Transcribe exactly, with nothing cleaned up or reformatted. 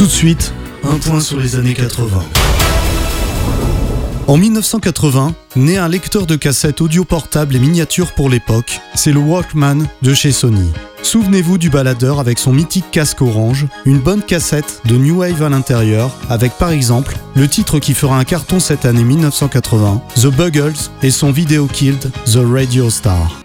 Tout de suite, un point sur les années quatre-vingts. En dix-neuf cent quatre-vingts, naît un lecteur de cassettes audio portable et miniature pour l'époque, c'est le Walkman de chez Sony. Souvenez-vous du baladeur avec son mythique casque orange, une bonne cassette de New Wave à l'intérieur, avec par exemple le titre qui fera un carton cette année dix-neuf cent quatre-vingts, The Buggles et son vidéo Killed, The Radio Star.